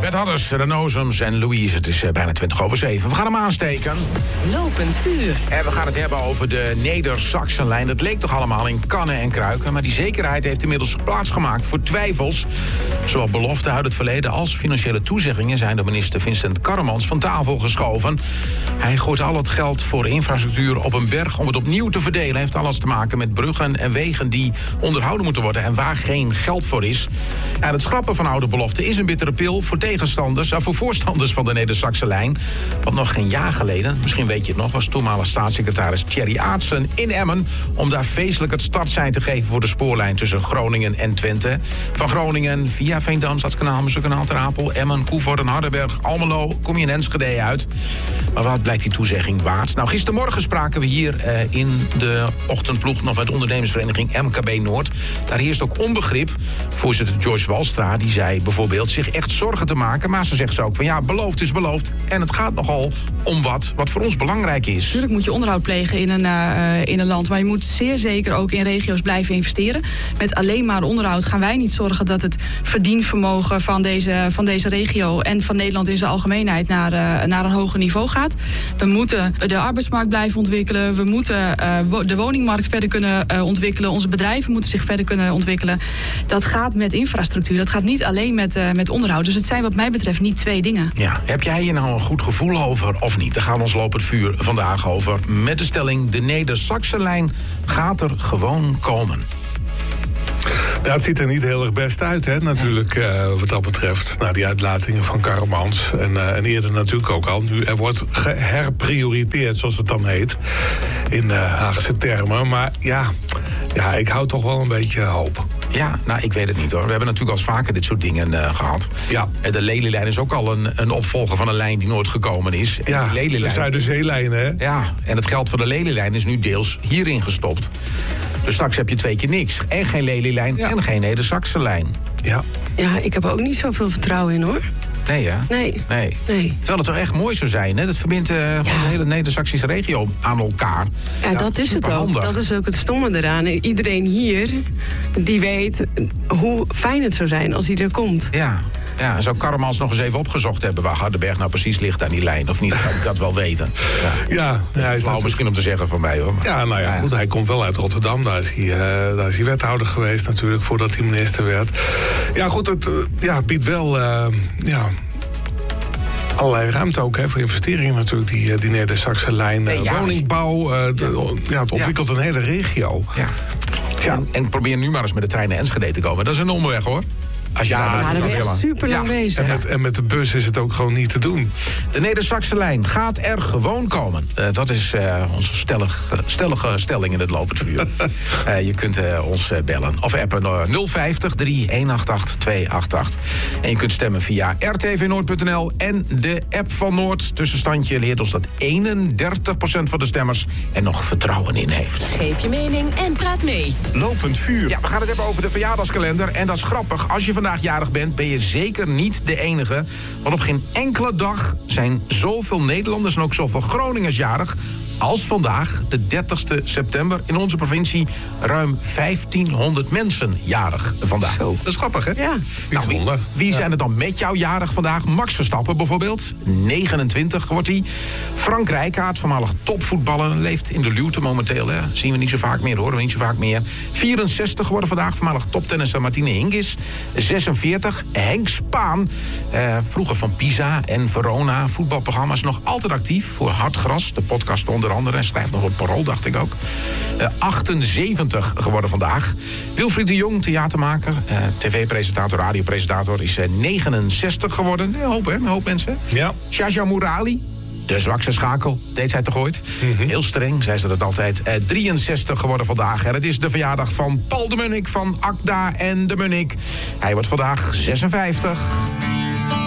Bert Hadders, de Nozems en Louise. Het is bijna 7:20. We gaan hem aansteken. Lopend vuur. En we gaan het hebben over de Neder-Saxenlijn. Dat leek toch allemaal in kannen en kruiken. Maar die zekerheid heeft inmiddels plaatsgemaakt voor twijfels. Zowel beloften uit het verleden als financiële toezeggingen zijn door minister Vincent Karremans van tafel geschoven. Hij gooit al het geld voor infrastructuur op een berg om het opnieuw te verdelen. Heeft alles te maken met bruggen en wegen die onderhouden moeten worden en waar geen geld voor is. En het schrappen van oude beloften is een bittere pil voor tegenstanders en voor voorstanders van de Neder-Saxenlijn. Want nog geen jaar geleden, misschien weet je het nog, was toenmalig staatssecretaris Thierry Aartsen in Emmen om daar feestelijk het startsein te geven voor de spoorlijn tussen Groningen en Twente. Van Groningen via Veendam, Stadskanaal, Musselkanaal, Ter Apel, Emmen, Koevoort en Hardenberg, Almelo, kom je in Enschede uit. Maar wat blijkt die toezegging waard? Nou, gistermorgen spraken we hier in de ochtendploeg nog met de ondernemersvereniging MKB Noord. Daar heerst ook onbegrip. Voorzitter Joyce Walstra, die zei bijvoorbeeld zich echt zorgen te maken. Maar ze zegt ze ook van ja, beloofd is beloofd. En het gaat nogal om wat voor ons belangrijk is. Natuurlijk moet je onderhoud plegen in een land. Maar je moet zeer zeker ook in regio's blijven investeren. Met alleen maar onderhoud gaan wij niet zorgen dat het verdienvermogen van deze regio en van Nederland in zijn algemeenheid naar een hoger niveau gaat. We moeten de arbeidsmarkt blijven ontwikkelen. We moeten de woningmarkt verder kunnen ontwikkelen. Onze bedrijven moeten zich verder kunnen ontwikkelen. Dat gaat met infrastructuur. Dat gaat niet alleen met onderhoud. Dus het zijn wat mij betreft niet twee dingen. Ja, heb jij hier nou een goed gevoel over of niet? Daar gaan we ons lopend vuur vandaag over. Met de stelling, de Neder-Saxenlijn gaat er gewoon komen. Ja, het ziet er niet heel erg best uit, hè, natuurlijk, wat dat betreft. Nou, die uitlatingen van Karremans. En eerder natuurlijk ook al. Nu, er wordt geherprioriteerd, zoals het dan heet. In Haagse termen. Maar ja, ik hou toch wel een beetje hoop. Ja, nou, ik weet het niet hoor. We hebben natuurlijk al vaker dit soort dingen gehad. Ja. De Lelylijn is ook al een opvolger van een lijn die nooit gekomen is. En ja, de Zuiderzeelijn, hè? Ja, en het geld van de Lelylijn is nu deels hierin gestopt. Dus straks heb je 2 keer niks. En geen Lelylijn en geen Neder-Saxenlijn. Ja, ik heb er ook niet zoveel vertrouwen in, hoor. Nee, hè? Nee. Terwijl het toch echt mooi zou zijn, hè? Dat verbindt de hele Neder-Saxische regio aan elkaar. Ja, dat is het ook. Dat is ook het stomme eraan. Iedereen hier, die weet hoe fijn het zou zijn als hij er komt. Ja, en zou Karremans nog eens even opgezocht hebben waar Hardenberg nou precies ligt aan die lijn, of niet? Zou ik dat wel weten? Ja, hij is flauw misschien om te zeggen van mij, hoor. Maar, ja, nou ja, goed, hij komt wel uit Rotterdam. Daar is hij wethouder geweest natuurlijk, voordat hij minister werd. Ja, goed, het biedt wel allerlei ruimte ook, hè, voor investeringen natuurlijk, die Neder-Saxenlijn. Woningbouw, het ontwikkelt een hele regio. Ja. En probeer nu maar eens met de trein naar Enschede te komen. Dat is een omweg, hoor. Dat is echt super lang bezig. En met de bus is het ook gewoon niet te doen. De Neder-Saxenlijn gaat er gewoon komen. Dat is onze stellige stelling in het lopend vuur. Je kunt ons bellen of appen 050 3188 288. En je kunt stemmen via rtvnoord.nl en de app van Noord. Tussenstandje leert ons dat 31% van de stemmers er nog vertrouwen in heeft. Geef je mening en praat mee. Lopend vuur. Ja, we gaan het hebben over de verjaardagskalender. En dat is grappig. Als je vandaag jarig bent, ben je zeker niet de enige. Want op geen enkele dag zijn zoveel Nederlanders en ook zoveel Groningers jarig als vandaag, de 30ste september, in onze provincie ruim 1500 mensen jarig vandaag. Zo. Dat is grappig, hè? Ja. Nou, wie zijn er dan met jou jarig vandaag? Max Verstappen bijvoorbeeld, 29 wordt hij. Frank Rijkaard, voormalig topvoetballer, leeft in de luwte momenteel. Hè. Zien we niet zo vaak meer, horen we niet zo vaak meer. 64 geworden vandaag, voormalig toptennisser Martine Hingis. 46, Henk Spaan, vroeger van Pisa en Verona, voetbalprogramma's, nog altijd actief voor Hartgras, de podcast onder andere. Hij schrijft nog op Parool, dacht ik ook. 78 geworden vandaag. Wilfried de Jong, theatermaker, tv-presentator, radiopresentator, is 69 geworden. Een hoop mensen. Ja. Shaja Mourali, de zwakste schakel, deed zij toch ooit? Heel streng, zei ze dat altijd. 63 geworden vandaag. En het is de verjaardag van Paul de Munnik van Akda en de Munnik. Hij wordt vandaag 56.